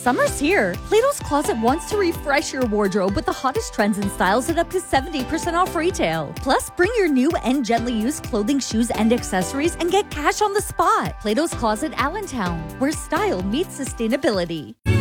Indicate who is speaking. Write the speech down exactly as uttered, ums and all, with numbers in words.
Speaker 1: Summer's here. Plato's Closet wants to refresh your wardrobe with the hottest trends and styles at up to seventy percent off retail. Plus, bring your new and gently used clothing, shoes, and accessories and get cash on the spot. Plato's Closet Allentown, where style meets sustainability.